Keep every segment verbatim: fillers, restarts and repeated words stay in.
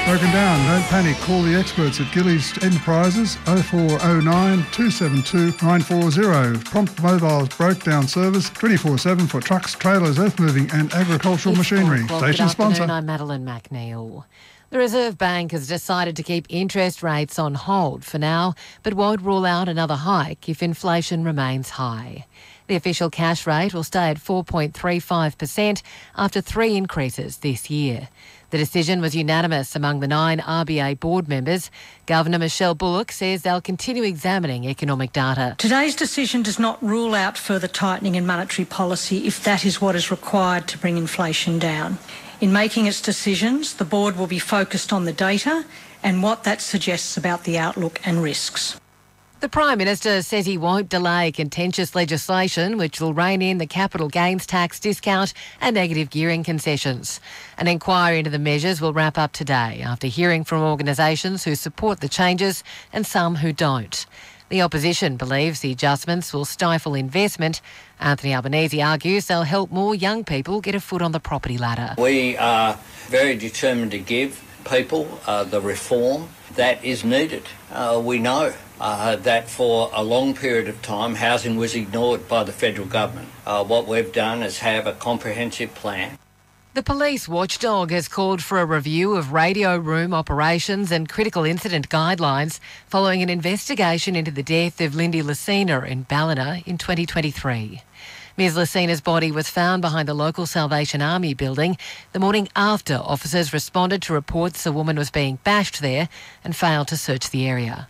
Broken down, don't panic. Call the experts at Gillies Enterprises oh four oh nine, two seven two, nine four zero. Prompt Mobile's broke down service twenty-four seven for trucks, trailers, earth moving and agricultural It's machinery. four Station Good sponsor. afternoon, I'm Madeline McNeil. The Reserve Bank has decided to keep interest rates on hold for now, but won't rule out another hike if inflation remains high. The official cash rate will stay at four point three five percent after three increases this year. The decision was unanimous among the nine R B A board members. Governor Michelle Bullock says they'll continue examining economic data. Today's decision does not rule out further tightening in monetary policy if that is what is required to bring inflation down. In making its decisions, the board will be focused on the data and what that suggests about the outlook and risks. The Prime Minister says he won't delay contentious legislation which will rein in the capital gains tax discount and negative gearing concessions. An inquiry into the measures will wrap up today after hearing from organisations who support the changes and some who don't. The opposition believes the adjustments will stifle investment. Anthony Albanese argues they'll help more young people get a foot on the property ladder. We are very determined to give people uh, the reform that is needed. Uh, we know uh, that for a long period of time housing was ignored by the federal government. Uh, what we've done is have a comprehensive plan. The police watchdog has called for a review of radio room operations and critical incident guidelines following an investigation into the death of Lindy Lucina in Ballina in twenty twenty-three. Miz Lucina's body was found behind the local Salvation Army building the morning after officers responded to reports a woman was being bashed there and failed to search the area.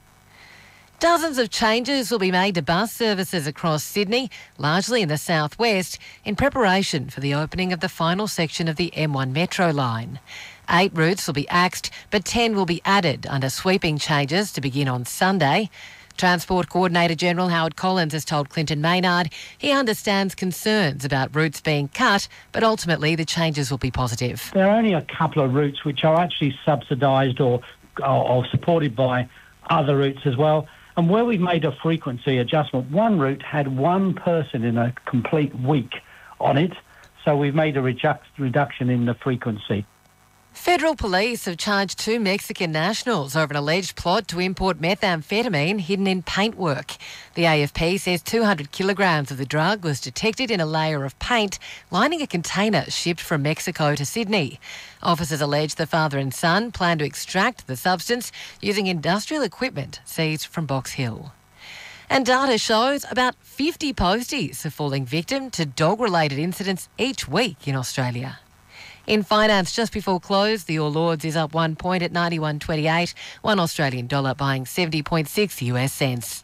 Dozens of changes will be made to bus services across Sydney, largely in the southwest, in preparation for the opening of the final section of the M one Metro line. Eight routes will be axed, but ten will be added under sweeping changes to begin on Sunday. Transport Coordinator General Howard Collins has told Clinton Maynard he understands concerns about routes being cut, but ultimately the changes will be positive. There are only a couple of routes which are actually subsidised or, or, or supported by other routes as well. And where we've made a frequency adjustment, one route had one person in a complete week on it, so we've made a redu- reduction in the frequency. Federal police have charged two Mexican nationals over an alleged plot to import methamphetamine hidden in paintwork. The A F P says two hundred kilograms of the drug was detected in a layer of paint lining a container shipped from Mexico to Sydney. Officers allege the father and son plan to extract the substance using industrial equipment seized from Box Hill. And data shows about fifty posties are falling victim to dog-related incidents each week in Australia. In finance, just before close, the All Ords is up one point at ninety-one twenty-eight, one Australian dollar buying seventy point six U S cents.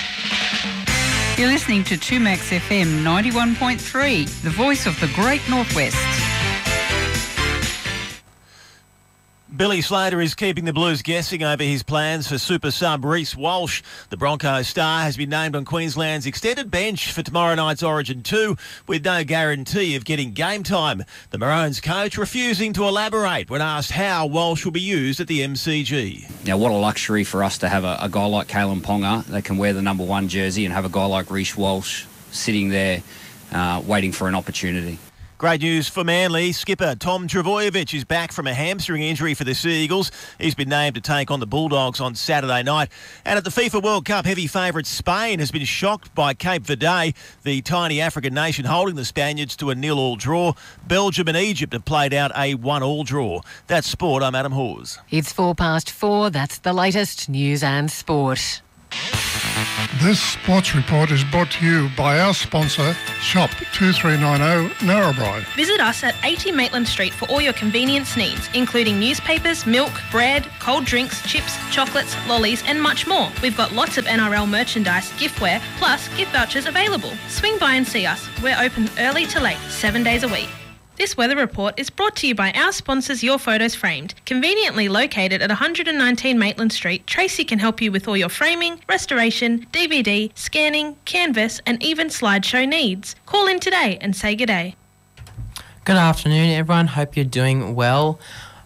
You're listening to two Max F M ninety-one point three, the voice of the Great Northwest. Billy Slater is keeping the Blues guessing over his plans for super sub Reece Walsh. The Broncos star has been named on Queensland's extended bench for tomorrow night's Origin two with no guarantee of getting game time. The Maroons coach refusing to elaborate when asked how Walsh will be used at the M C G. Now, what a luxury for us to have a, a guy like Kalen Ponga that can wear the number one jersey and have a guy like Reece Walsh sitting there uh, waiting for an opportunity. Great news for Manly. Skipper Tom Trbojevic is back from a hamstring injury for the Sea Eagles. He's been named to take on the Bulldogs on Saturday night. And at the FIFA World Cup, heavy favourite Spain has been shocked by Cape Verde, the tiny African nation holding the Spaniards to a nil-all draw. Belgium and Egypt have played out a one-all draw. That's sport. I'm Adam Hawes. It's four past four. That's the latest news and sport. This sports report is brought to you by our sponsor, Shop two three nine zero Narrabri. Visit us at eighty Maitland Street for all your convenience needs, including newspapers, milk, bread, cold drinks, chips, chocolates, lollies and much more. We've got lots of N R L merchandise, giftware, plus gift vouchers available. Swing by and see us. We're open early to late, seven days a week. This weather report is brought to you by our sponsors Your Photos Framed. Conveniently located at one hundred nineteen Maitland Street, Tracy can help you with all your framing, restoration, D V D, scanning, canvas and even slideshow needs. Call in today and say good day. Good afternoon everyone, hope you're doing well.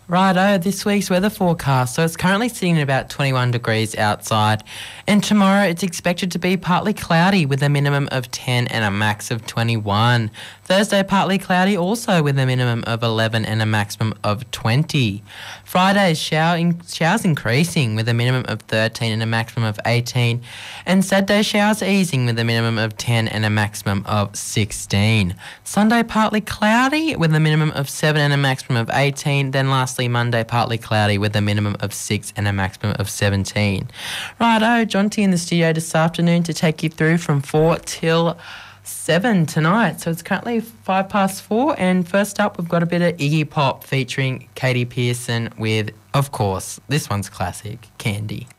Righto, this week's weather forecast. So it's currently sitting at about twenty-one degrees outside, and tomorrow it's expected to be partly cloudy with a minimum of ten and a max of twenty-one. Thursday, partly cloudy also with a minimum of eleven and a maximum of twenty. Friday, showering, showers increasing with a minimum of thirteen and a maximum of eighteen. And Saturday, showers easing with a minimum of ten and a maximum of sixteen. Sunday, partly cloudy with a minimum of seven and a maximum of eighteen. Then lastly, Monday, partly cloudy with a minimum of six and a maximum of seventeen. Righto, Jonty in the studio this afternoon to take you through from four till seven tonight. So it's currently five past four, and first up we've got a bit of Iggy Pop featuring Katie Pearson with, of course, this one's classic, Candy.